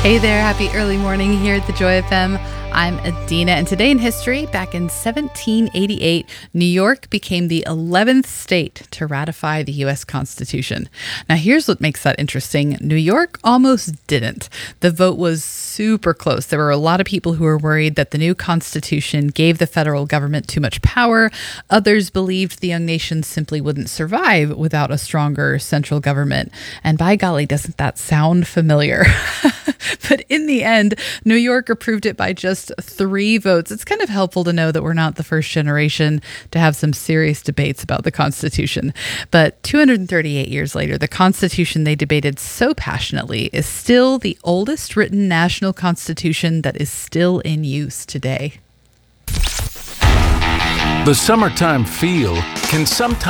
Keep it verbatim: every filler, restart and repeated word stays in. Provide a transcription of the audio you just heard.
Hey there, happy early morning here at the Joy F M. I'm Adina, and today in history, back in seventeen eighty-eight, New York became the eleventh state to ratify the U S Constitution. Now, here's what makes that interesting. New York almost didn't. The vote was super close. There were a lot of people who were worried that the new Constitution gave the federal government too much power. Others believed the young nation simply wouldn't survive without a stronger central government. And by golly, doesn't that sound familiar? But in the end, New York approved it by just three votes. It's kind of helpful to know that we're not the first generation to have some serious debates about the Constitution. But two hundred thirty-eight years later, the Constitution they debated so passionately is still the oldest written national constitution that is still in use today. The summertime feel can sometimes